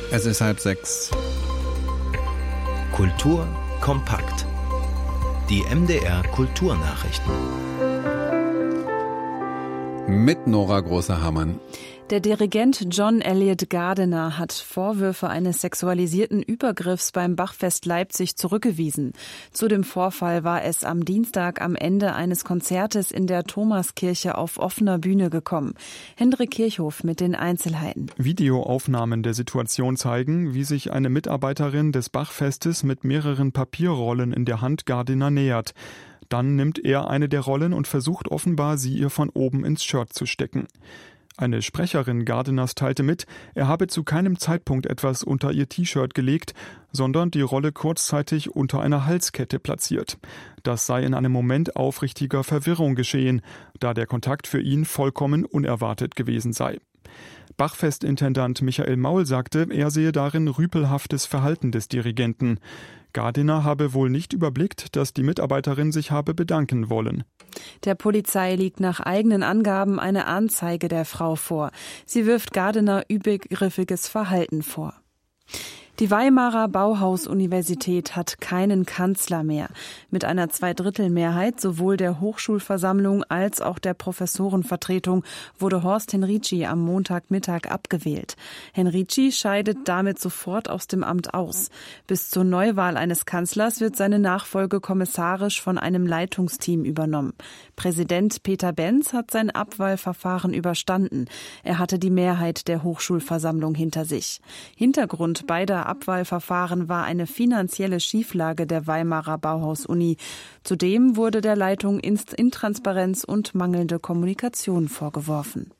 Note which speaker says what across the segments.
Speaker 1: Es ist 5:30.
Speaker 2: Kultur kompakt. Die MDR Kulturnachrichten.
Speaker 1: Mit Nora Große-Hammann.
Speaker 3: Der Dirigent John Eliot Gardiner hat Vorwürfe eines sexualisierten Übergriffs beim Bachfest Leipzig zurückgewiesen. Zu dem Vorfall war es am Dienstag am Ende eines Konzertes in der Thomaskirche auf offener Bühne gekommen. Hendrik Kirchhoff mit den Einzelheiten.
Speaker 4: Videoaufnahmen der Situation zeigen, wie sich eine Mitarbeiterin des Bachfestes mit mehreren Papierrollen in der Hand Gardiner nähert. Dann nimmt er eine der Rollen und versucht offenbar, sie ihr von oben ins Shirt zu stecken. Eine Sprecherin Gardiners teilte mit, er habe zu keinem Zeitpunkt etwas unter ihr T-Shirt gelegt, sondern die Rolle kurzzeitig unter einer Halskette platziert. Das sei in einem Moment aufrichtiger Verwirrung geschehen, da der Kontakt für ihn vollkommen unerwartet gewesen sei. Bachfestintendant Michael Maul sagte, er sehe darin rüpelhaftes Verhalten des Dirigenten. Gardiner habe wohl nicht überblickt, dass die Mitarbeiterin sich habe bedanken wollen.
Speaker 3: Der Polizei liegt nach eigenen Angaben eine Anzeige der Frau vor. Sie wirft Gardiner übergriffiges Verhalten vor. Die Weimarer Bauhaus-Universität hat keinen Kanzler mehr. Mit einer Zweidrittelmehrheit sowohl der Hochschulversammlung als auch der Professorenvertretung wurde Horst Henrici am Montagmittag abgewählt. Henrici scheidet damit sofort aus dem Amt aus. Bis zur Neuwahl eines Kanzlers wird seine Nachfolge kommissarisch von einem Leitungsteam übernommen. Präsident Peter Benz hat sein Abwahlverfahren überstanden. Er hatte die Mehrheit der Hochschulversammlung hinter sich. Hintergrund beider Abwahlverfahren war eine finanzielle Schieflage der Weimarer Bauhaus-Uni. Zudem wurde der Leitung Intransparenz und mangelnde Kommunikation vorgeworfen.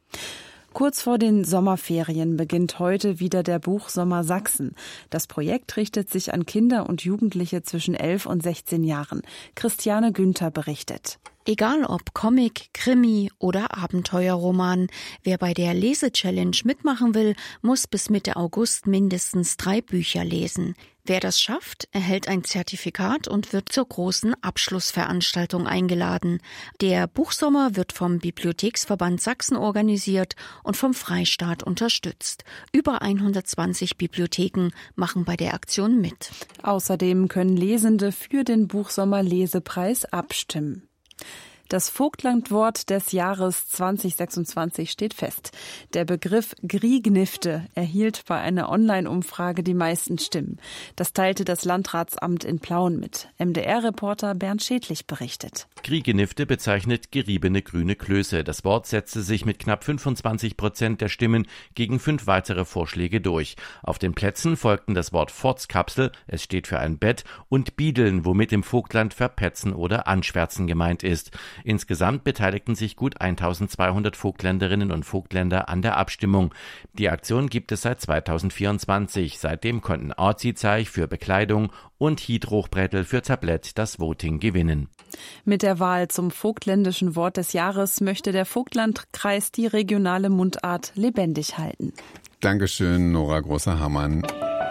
Speaker 3: Kurz vor den Sommerferien beginnt heute wieder der Buchsommer Sachsen. Das Projekt richtet sich an Kinder und Jugendliche zwischen 11 und 16 Jahren. Christiane Günther berichtet.
Speaker 5: Egal ob Comic, Krimi oder Abenteuerroman, wer bei der Lese-Challenge mitmachen will, muss bis Mitte August mindestens 3 Bücher lesen. Wer das schafft, erhält ein Zertifikat und wird zur großen Abschlussveranstaltung eingeladen. Der Buchsommer wird vom Bibliotheksverband Sachsen organisiert und vom Freistaat unterstützt. Über 120 Bibliotheken machen bei der Aktion mit.
Speaker 3: Außerdem können Lesende für den Buchsommer-Lesepreis abstimmen. Das Vogtlandwort des Jahres 2026 steht fest. Der Begriff Griegnifte erhielt bei einer Online-Umfrage die meisten Stimmen. Das teilte das Landratsamt in Plauen mit. MDR-Reporter Bernd Schädlich berichtet.
Speaker 6: Griegnifte bezeichnet geriebene grüne Klöße. Das Wort setzte sich mit knapp 25% der Stimmen gegen 5 weitere Vorschläge durch. Auf den Plätzen folgten das Wort Fotzkapsel, es steht für ein Bett, und Biedeln, womit im Vogtland verpetzen oder anschwärzen gemeint ist. Insgesamt beteiligten sich gut 1200 Vogtländerinnen und Vogtländer an der Abstimmung. Die Aktion gibt es seit 2024. Seitdem konnten Orzi-Zeich für Bekleidung und Hydrochbrettel für Tablett das Voting gewinnen.
Speaker 3: Mit der Wahl zum vogtländischen Wort des Jahres möchte der Vogtlandkreis die regionale Mundart lebendig halten.
Speaker 1: Dankeschön, Nora Große-Hammann.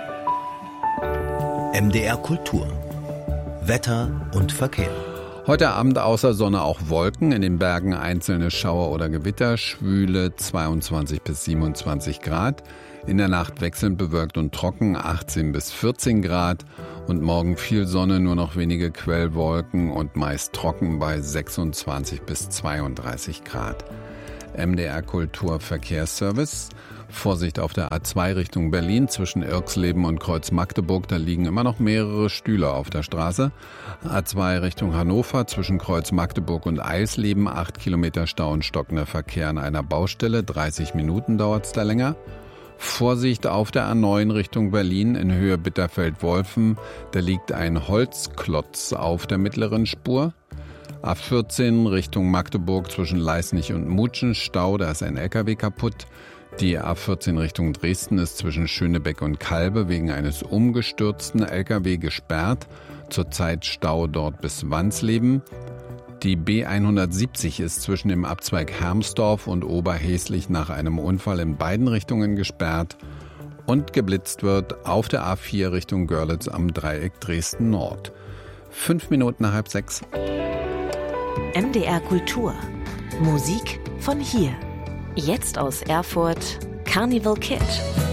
Speaker 2: MDR Kultur. Wetter und Verkehr.
Speaker 1: Heute Abend außer Sonne auch Wolken, in den Bergen einzelne Schauer oder Gewitter, schwüle 22 bis 27 Grad. In der Nacht wechselnd bewölkt und trocken 18 bis 14 Grad. Und morgen viel Sonne, nur noch wenige Quellwolken und meist trocken bei 26 bis 32 Grad. MDR Kultur Verkehrsservice. Vorsicht auf der A2 Richtung Berlin zwischen Irxleben und Kreuz Magdeburg, da liegen immer noch mehrere Stühle auf der Straße. A2 Richtung Hannover zwischen Kreuz Magdeburg und Eisleben, 8 Kilometer Stau und stockender Verkehr an einer Baustelle, 30 Minuten dauert es da länger. Vorsicht auf der A9 Richtung Berlin in Höhe Bitterfeld-Wolfen, da liegt ein Holzklotz auf der mittleren Spur. A14 Richtung Magdeburg zwischen Leisnig und Mutschen, Stau, da ist ein LKW kaputt. Die A14 Richtung Dresden ist zwischen Schönebeck und Kalbe wegen eines umgestürzten LKW gesperrt. Zurzeit Stau dort bis Wansleben. Die B170 ist zwischen dem Abzweig Hermsdorf und Oberhäslich nach einem Unfall in beiden Richtungen gesperrt. Und geblitzt wird auf der A4 Richtung Görlitz am Dreieck Dresden Nord. 5 Minuten nach 5:30.
Speaker 7: MDR Kultur. Musik von hier. Jetzt aus Erfurt, Carnival Kid.